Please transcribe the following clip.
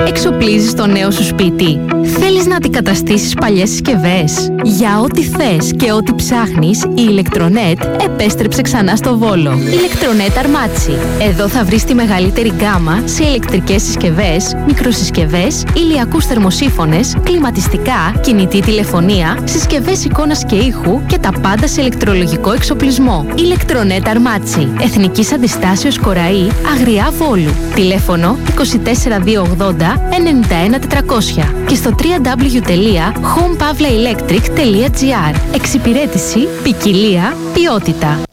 Εξοπλίζεις το νέο σου σπίτι? Θέλεις να αντικαταστήσεις παλιές συσκευές? Για ό,τι θες και ό,τι ψάχνεις, η Ηλεκτρονέτ επέστρεψε ξανά στο Βόλο. Ηλεκτρονέτ Αρμάτσι. Εδώ θα βρεις τη μεγαλύτερη γκάμα σε ηλεκτρικές συσκευές, μικροσυσκευές, ηλιακούς θερμοσύφωνες, κλιματιστικά, κινητή τηλεφωνία, συσκευές εικόνας και ήχου και τα πάντα σε ηλεκτρολογικό εξοπλισμό. Ηλεκτρονέτ Αρμάτσι. Εθνικής Αντιστάσεως Κοραή, Αγριά Βόλου. Τηλέφωνο 24280 91400 και στο www.homepavlaelectric.gr. Εξυπηρέτηση, ποικιλία, ποιότητα.